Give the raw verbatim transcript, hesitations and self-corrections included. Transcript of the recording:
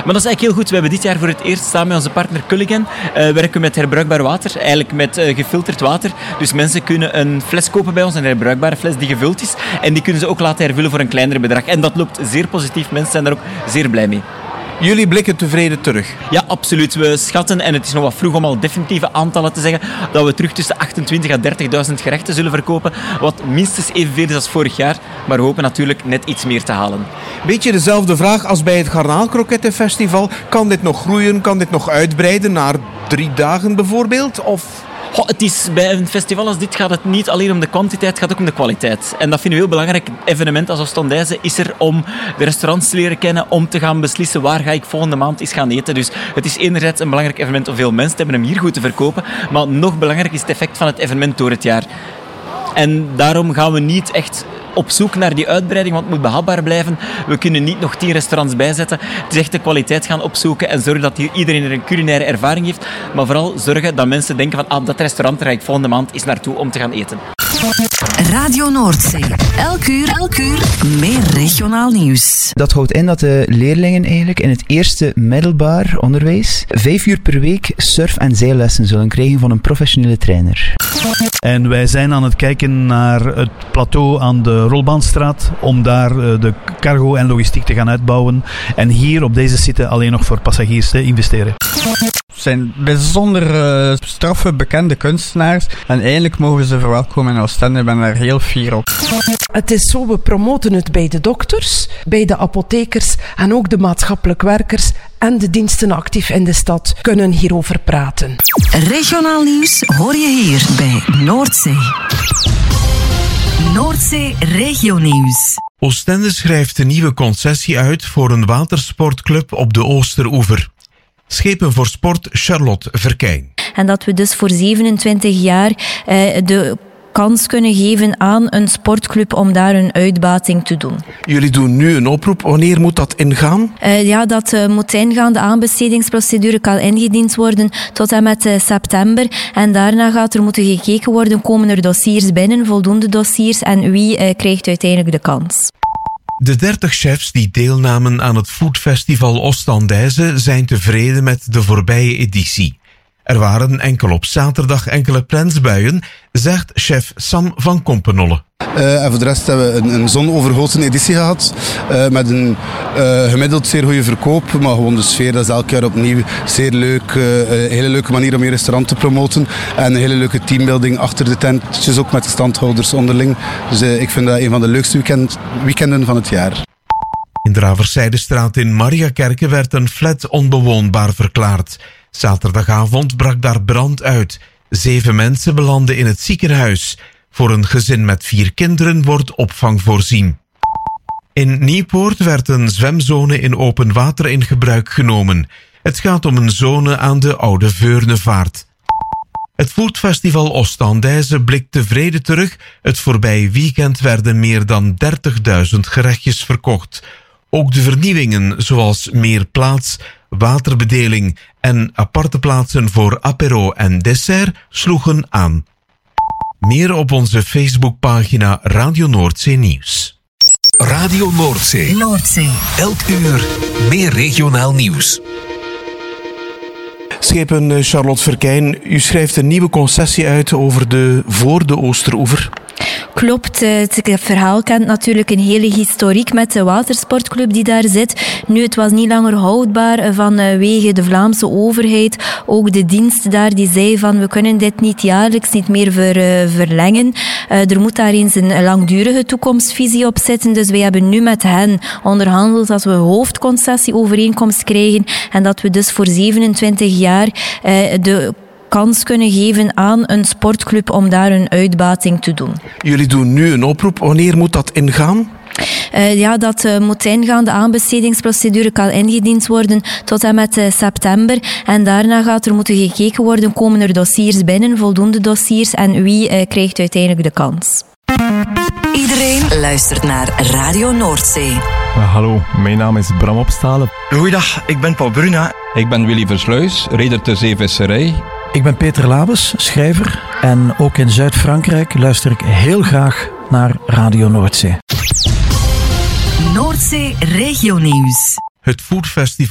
Maar dat is eigenlijk heel goed. We hebben dit jaar voor het eerst samen met onze partner Culligan uh, werken we met herbruikbaar water, eigenlijk met uh, gefilterd water. Dus mensen kunnen een fles kopen bij ons, een herbruikbare fles die gevuld is. En die kunnen ze ook laten hervullen voor een kleiner bedrag. En dat loopt zeer positief. Mensen zijn daar ook zeer blij mee. Jullie blikken tevreden terug? Ja, absoluut. We schatten, en het is nog wat vroeg om al definitieve aantallen te zeggen, dat we terug tussen achtentwintigduizend à dertigduizend gerechten zullen verkopen. Wat minstens evenveel is als vorig jaar. Maar we hopen natuurlijk net iets meer te halen. Beetje dezelfde vraag als bij het Garnaalkrokettenfestival. Kan dit nog groeien? Kan dit nog uitbreiden naar drie dagen bijvoorbeeld? Of... Goh, het is, bij een festival als dit gaat het niet alleen om de kwantiteit, het gaat ook om de kwaliteit. En dat vinden we heel belangrijk. Een evenement als Oostendijze is er om de restaurants te leren kennen, om te gaan beslissen waar ga ik volgende maand eens gaan eten. Dus het is enerzijds een belangrijk evenement om veel mensen te hebben hem hier goed te verkopen, maar nog belangrijker is het effect van het evenement door het jaar. En daarom gaan we niet echt op zoek naar die uitbreiding, want het moet behapbaar blijven. We kunnen niet nog tien restaurants bijzetten. Het is echt de kwaliteit gaan opzoeken en zorgen dat hier iedereen er een culinaire ervaring heeft. Maar vooral zorgen dat mensen denken van ah, dat restaurant daar ga ik volgende maand eens naartoe om te gaan eten. Radio Noordzee. Elk uur, elk uur meer regionaal nieuws. Dat houdt in dat de leerlingen eigenlijk in het eerste middelbaar onderwijs vijf uur per week surf- en zeillessen zullen krijgen van een professionele trainer. En wij zijn aan het kijken naar het plateau aan de Rolbaanstraat om daar de cargo en logistiek te gaan uitbouwen. En hier op deze site alleen nog voor passagiers te investeren. Het zijn bijzonder uh, straffe, bekende kunstenaars. En eigenlijk mogen ze verwelkomen in Oostende. Ik ben daar heel fier op. Het is zo, we promoten het bij de dokters, bij de apothekers en ook de maatschappelijk werkers en de diensten actief in de stad kunnen hierover praten. Regionaal nieuws hoor je hier bij Noordzee. Noordzee Regionieuws. Oostende schrijft een nieuwe concessie uit voor een watersportclub op de Oosteroever. Schepen voor Sport Charlotte Verkijn. En dat we dus voor zevenentwintig jaar eh, de kans kunnen geven aan een sportclub om daar een uitbating te doen. Jullie doen nu een oproep. Wanneer moet dat ingaan? Uh, ja, dat uh, moet ingaan. De aanbestedingsprocedure kan ingediend worden tot en met uh, september. En daarna gaat er moeten gekeken worden, komen er dossiers binnen, voldoende dossiers, en wie uh, krijgt uiteindelijk de kans. De dertig chefs die deelnamen aan het foodfestival Oostendijze zijn tevreden met de voorbije editie. Er waren enkel op zaterdag enkele plensbuien, zegt chef Sam van Kompenolle. Uh, en voor de rest hebben we een, een zonovergoten editie gehad. Uh, met een uh, gemiddeld zeer goede verkoop. Maar gewoon de sfeer, dat is elk jaar opnieuw zeer leuk. Uh, een hele leuke manier om je restaurant te promoten. En een hele leuke teambuilding achter de tentjes, ook met de standhouders onderling. Dus uh, ik vind dat een van de leukste weekend, weekenden van het jaar. In de Raverszijdestraat in Mariakerke werd een flat onbewoonbaar verklaard. Zaterdagavond brak daar brand uit. Zeven mensen belanden in het ziekenhuis. Voor een gezin met vier kinderen wordt opvang voorzien. In Nieuwpoort werd een zwemzone in open water in gebruik genomen. Het gaat om een zone aan de Oude Veurnevaart. Het foodfestival Oostendijze blikt tevreden terug. Het voorbije weekend werden meer dan dertigduizend gerechtjes verkocht. Ook de vernieuwingen, zoals meer plaats, waterbedeling en aparte plaatsen voor apéro en dessert, sloegen aan. Meer op onze Facebookpagina Radio Noordzee Nieuws. Radio Noordzee. Noordzee. Elk uur meer regionaal nieuws. Schepen Charlotte Verkijn, u schrijft een nieuwe concessie uit over de voor de Oosteroever. Klopt, het verhaal kent natuurlijk een hele historiek met de watersportclub die daar zit. Nu, het was niet langer houdbaar vanwege de Vlaamse overheid. Ook de dienst daar die zei van we kunnen dit niet jaarlijks niet meer ver, verlengen. Er moet daar eens een langdurige toekomstvisie op zitten. Dus wij hebben nu met hen onderhandeld dat we hoofdconcessieovereenkomst krijgen en dat we dus voor zevenentwintig jaar de kans kunnen geven aan een sportclub om daar een uitbating te doen. Jullie doen nu een oproep. Wanneer moet dat ingaan? Uh, ja, dat uh, moet ingaan. De aanbestedingsprocedure kan ingediend worden tot en met uh, september. En daarna gaat er moeten gekeken worden, komen er dossiers binnen, voldoende dossiers, en wie uh, krijgt uiteindelijk de kans. Iedereen luistert naar Radio Noordzee. Uh, hallo, mijn naam is Bram Opstalen. Goeiedag, ik ben Paul Bruna. Ik ben Willy Versluis, reder ter zeevisserij. Ik ben Peter Labes, schrijver. En ook in Zuid-Frankrijk luister ik heel graag naar Radio Noordzee. Noordzee Regionieuws. Het foodfestival